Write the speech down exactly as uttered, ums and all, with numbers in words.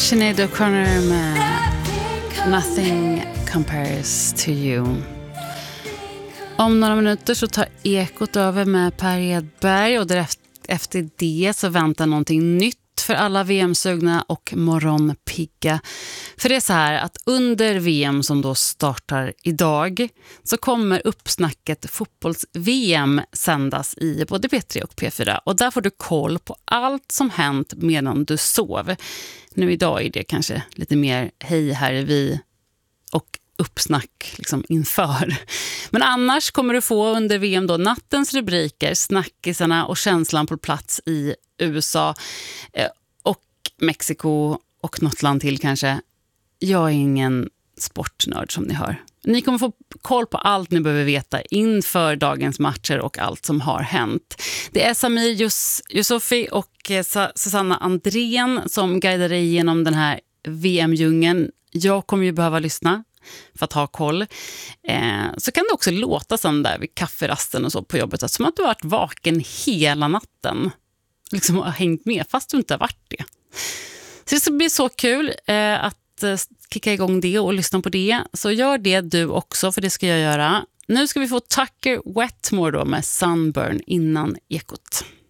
Sinead O'Connor med Nothing Compares to You. Om några minuter så tar Ekot över med Per Edberg och efter det så väntar någonting nytt för alla V M-sugna och morgonpigga. För det är så här att under V M som då startar idag så kommer uppsnacket fotbolls-V M sändas i både P tre och P fyra. Och där får du koll på allt som hänt medan du sov. Nu idag är det kanske lite mer hej här är vi och uppsnack liksom inför. Men annars kommer du få under V M då nattens rubriker, snackisarna och känslan på plats i U S A eh, och Mexiko och något land till kanske. Jag är ingen sportnörd som ni hör. Ni kommer få koll på allt ni behöver veta inför dagens matcher och allt som har hänt. Det är Samir Yus- Yusufi och eh, Susanna Andrén som guidar dig igenom den här V M-djungeln. Jag kommer ju behöva lyssna för att ha koll. Eh, så kan det också låta som där vid kafferasten och så på jobbet, som att du har varit vaken hela natten. Liksom har hängt med fast du inte har varit det. Så det ska bli så kul eh, att eh, kicka igång det och lyssna på det. Så gör det du också, för det ska jag göra. Nu ska vi få Tucker Wetmore då med Sunburn innan Ekot.